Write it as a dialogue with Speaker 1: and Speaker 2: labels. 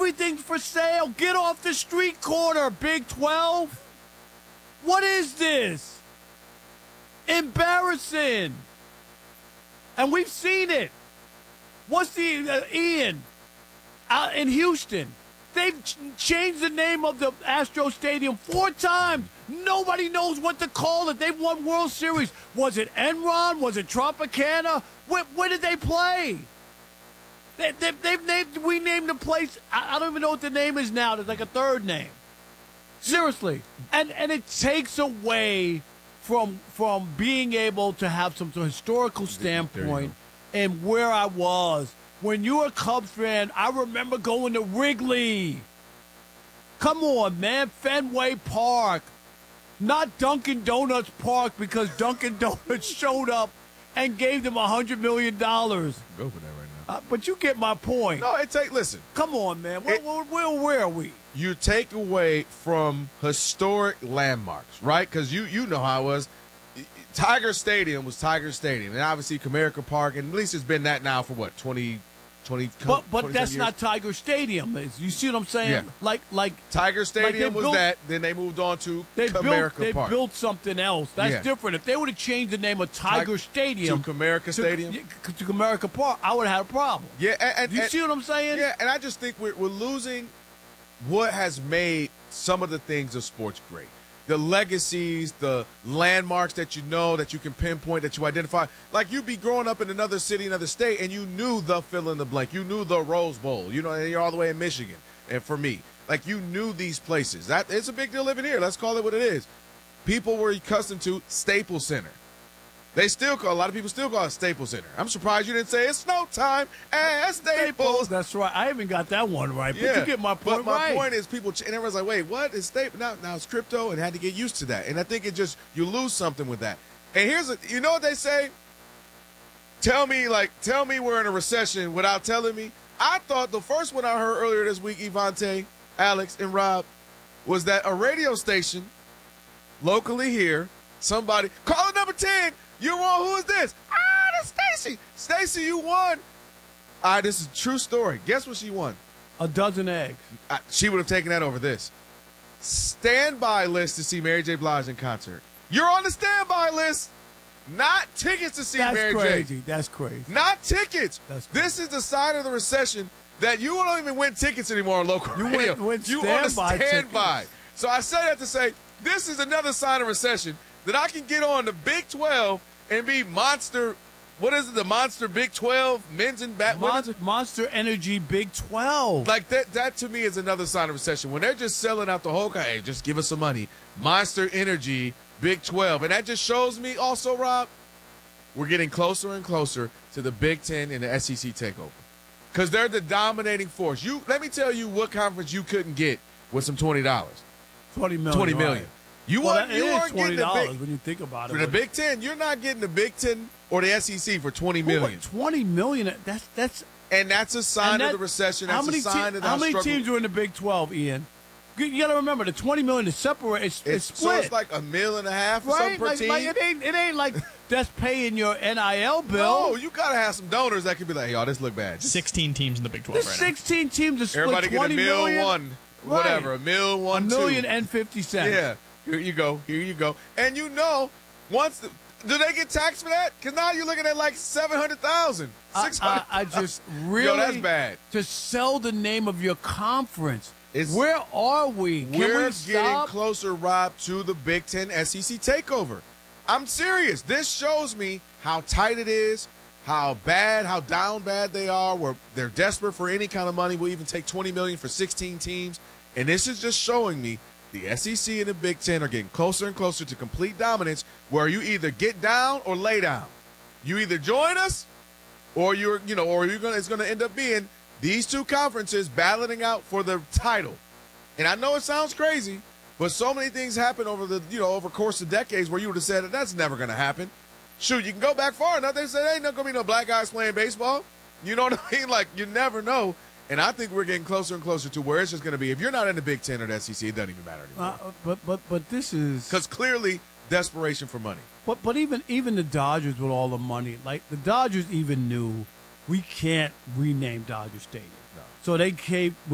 Speaker 1: Everything's for sale. Get off the street corner, Big 12. What is this? Embarrassing. And we've seen it. What's the Ian in Houston? They've changed the name of the Astro Stadium 4 times. Nobody knows what to call it. They've won World Series. Was it Enron? Was it Tropicana? Where did they play? We named the place. I don't even know what the name is now. There's like a third name. Seriously. And it takes away from being able to have some sort of historical standpoint and where I was. When you were a Cubs fan, I remember going to Wrigley. Come on, man. Fenway Park. Not Dunkin' Donuts Park because Dunkin' Donuts showed up and gave them $100 million.
Speaker 2: Go for that right now.
Speaker 1: But you get my point.
Speaker 2: No, listen.
Speaker 1: Come on, man. Where are we?
Speaker 2: You take away from historic landmarks, right? Because you know how it was. Tiger Stadium was Tiger Stadium, and obviously Comerica Park, and at least it's been that now for what, 20
Speaker 1: But that's
Speaker 2: years?
Speaker 1: not Tiger Stadium. You see what I'm saying?
Speaker 2: Yeah.
Speaker 1: Like
Speaker 2: Tiger Stadium was that. Then they moved on to Comerica Park.
Speaker 1: They built something else. That's different. If they would have changed the name of Tiger Stadium
Speaker 2: to Comerica Stadium
Speaker 1: to Comerica Park, I would have had a problem.
Speaker 2: Yeah, and
Speaker 1: you see what I'm saying?
Speaker 2: Yeah, and I just think we're losing what has made some of the things of sports great. The legacies, the landmarks that you know, that you can pinpoint, that you identify. Like you'd be growing up in another city, another state, and you knew the fill in the blank. You knew the Rose Bowl. You know, and you're all the way in Michigan. And for me, like you knew these places. That it's a big deal living here. Let's call it what it is. People were accustomed to Staples Center. A lot of people still call it Staples Center. I'm surprised you didn't say it's snow time at Staples.
Speaker 1: That's right. I even got that one right. But you get my point
Speaker 2: But my
Speaker 1: right.
Speaker 2: point is and everyone's like, wait, what is Staples? Now it's crypto and had to get used to that. And I think you lose something with that. And you know what they say? Tell me we're in a recession without telling me. I thought the first one I heard earlier this week, Evante, Alex, and Rob, was that a radio station locally here, somebody, caller number 10, you're wrong. Who is this? That's Stacy. Stacy, you won. All right, this is a true story. Guess what she won?
Speaker 1: A dozen eggs.
Speaker 2: She would have taken that over this. Standby list to see Mary J. Blige in concert. You're on the standby list. Not tickets to see Mary J.
Speaker 1: That's crazy.
Speaker 2: Not tickets.
Speaker 1: That's crazy.
Speaker 2: This is the sign of the recession that you don't even win tickets anymore on local radio.
Speaker 1: You on the
Speaker 2: standby. So I say that to say this is another sign of recession that I can get on the Big 12 and be Monster. What is it? The Monster Big 12 men's and
Speaker 1: Monster Energy Big 12.
Speaker 2: Like that to me is another sign of recession when they're just selling out the whole. Hey, just give us some money. Monster Energy Big 12, and that just shows me also, Rob, we're getting closer and closer to the Big 10 and the SEC takeover because they're the dominating force. Let me tell you what conference you couldn't get with some $20.
Speaker 1: $20 million.
Speaker 2: $20 million.
Speaker 1: Right.
Speaker 2: You weren't getting the Big,
Speaker 1: when you think about it.
Speaker 2: For the Big 10, you're not getting the Big 10 or the SEC for $20 million.
Speaker 1: $20 million.
Speaker 2: That's a sign of the recession. That's a sign of the
Speaker 1: How many teams are in the Big 12, Ian? You got to remember the $20 million is separate. It's split.
Speaker 2: So it's like $1.5 million or something per team.
Speaker 1: It ain't like that's paying your NIL bill.
Speaker 2: No, you got to have some donors that could be like, y'all, this look bad.
Speaker 3: 16 teams in the Big 12
Speaker 1: There's
Speaker 3: right
Speaker 1: 16 teams to split
Speaker 2: Everybody get
Speaker 1: $20 million.
Speaker 2: Whatever, $1 million, $1 million,
Speaker 1: $1.50.
Speaker 2: Yeah, here you go. And do they get taxed for that? Because now you're looking at like $700,000, $600,000.
Speaker 1: I just really.
Speaker 2: Yo, that's bad.
Speaker 1: To sell the name of your conference. Where are we?
Speaker 2: We're getting closer, Rob, to the Big Ten SEC takeover. I'm serious. This shows me how tight it is, how down bad they are, where they're desperate for any kind of money. We'll even take $20 million for 16 teams. And this is just showing me the SEC and the Big Ten are getting closer and closer to complete dominance, where you either get down or lay down. You either join us, or it's going to end up being these two conferences battling out for the title. And I know it sounds crazy, but so many things happen over the course of decades where you would have said that's never going to happen. Shoot, you can go back far enough. They said, ain't not going to be no black guys playing baseball. You know what I mean? Like, you never know. And I think we're getting closer and closer to where it's just going to be. If you're not in the Big Ten or the SEC, it doesn't even matter anymore.
Speaker 1: But this is
Speaker 2: because clearly desperation for money.
Speaker 1: But even the Dodgers with all the money, like the Dodgers even knew we can't rename Dodger Stadium.
Speaker 2: No.
Speaker 1: So they came